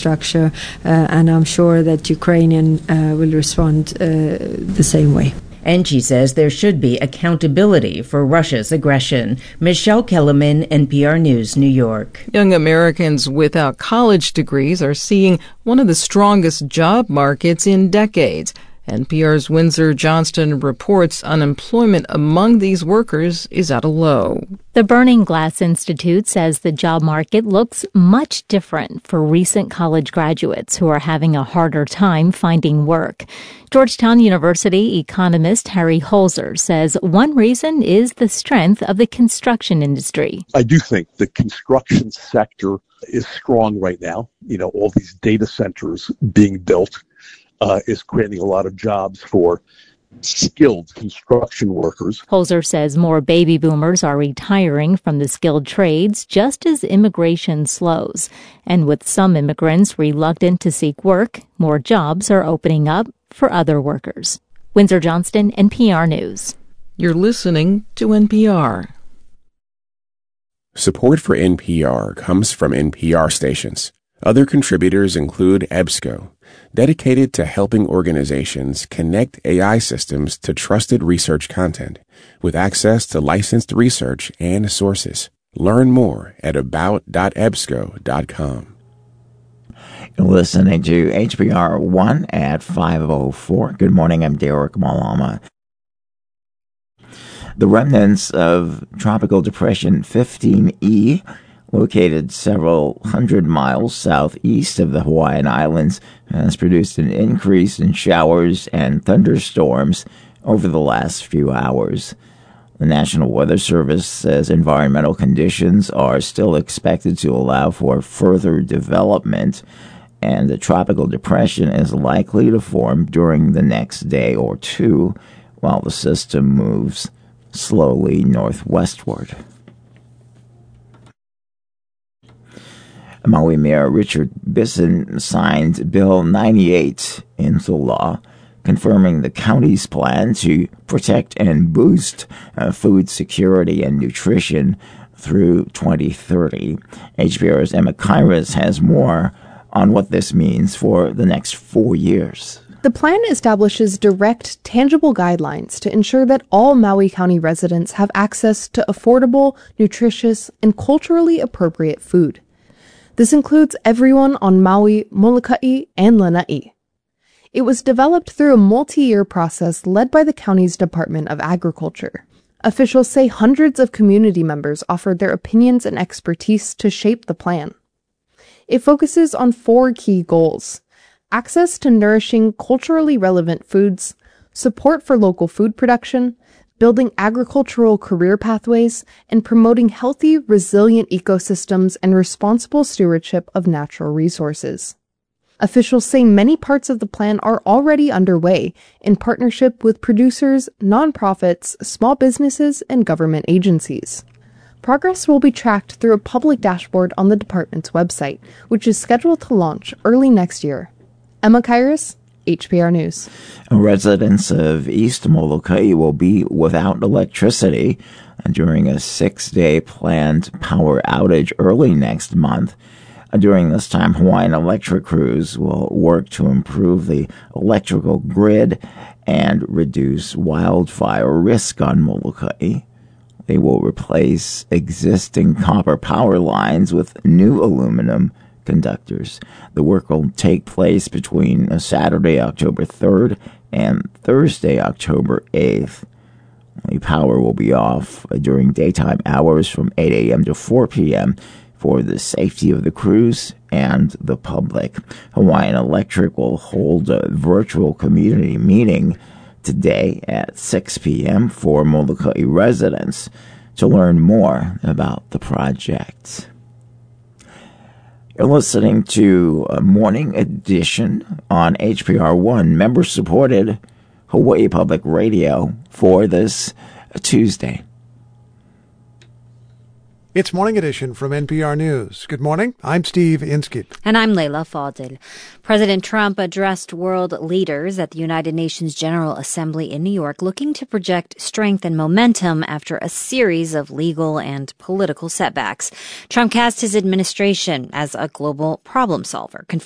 infrastructure, and I'm sure that Ukrainian will respond the same way. And she says there should be accountability for Russia's aggression. Michelle Kellerman, NPR News, New York. Young Americans without college degrees are seeing one of the strongest job markets in decades. NPR's Windsor Johnston reports unemployment among these workers is at a low. The Burning Glass Institute says the job market looks much different for recent college graduates who are having a harder time finding work. Georgetown University economist Harry Holzer says one reason is the strength of the construction industry. I do think the construction sector is strong right now. You know, all these data centers being built is creating a lot of jobs for skilled construction workers. Holzer says more baby boomers are retiring from the skilled trades just as immigration slows. And with some immigrants reluctant to seek work, more jobs are opening up for other workers. Windsor Johnston, NPR News. You're listening to NPR. Support for NPR comes from NPR stations. Other contributors include EBSCO, dedicated to helping organizations connect AI systems to trusted research content with access to licensed research and sources. Learn more at about.ebsco.com. You're listening to HBR 1 at 5:04. Good morning, I'm Derek Malama. The remnants of Tropical Depression 15E, located several hundred miles southeast of the Hawaiian Islands, has produced an increase in showers and thunderstorms over the last few hours. The National Weather Service says environmental conditions are still expected to allow for further development, and the tropical depression is likely to form during the next day or two while the system moves slowly northwestward. Maui Mayor Richard Bisson signed Bill 98 into law, confirming the county's plan to protect and boost food security and nutrition through 2030. HBR's Emma Kairos has more on what this means for the next 4 years. The plan establishes direct, tangible guidelines to ensure that all Maui County residents have access to affordable, nutritious, and culturally appropriate food. This includes everyone on Maui, Molokai, and Lanai. It was developed through a multi-year process led by the county's Department of Agriculture. Officials say hundreds of community members offered their opinions and expertise to shape the plan. It focuses on 4 key goals: access to nourishing, culturally relevant foods, support for local food production, building agricultural career pathways, and promoting healthy, resilient ecosystems and responsible stewardship of natural resources. Officials say many parts of the plan are already underway in partnership with producers, nonprofits, small businesses, and government agencies. Progress will be tracked through a public dashboard on the department's website, which is scheduled to launch early next year. Emma Kairos, HPR News. Residents of East Molokai will be without electricity during a 6-day planned power outage early next month. During this time, Hawaiian Electric crews will work to improve the electrical grid and reduce wildfire risk on Molokai. They will replace existing copper power lines with new aluminum conductors. The work will take place between Saturday, October 3rd and Thursday, October 8th. The power will be off during daytime hours from 8 a.m. to 4 p.m. for the safety of the crews and the public. Hawaiian Electric will hold a virtual community meeting today at 6 p.m. for Molokai residents to learn more about the project. You're listening to a morning edition on HPR 1, member-supported Hawaii Public Radio for this Tuesday. It's Morning Edition from NPR News. Good morning. I'm Steve Inskeep. And I'm Leila Fadel. President Trump addressed world leaders at the United Nations General Assembly in New York, looking to project strength and momentum after a series of legal and political setbacks. Trump cast his administration as a global problem solver,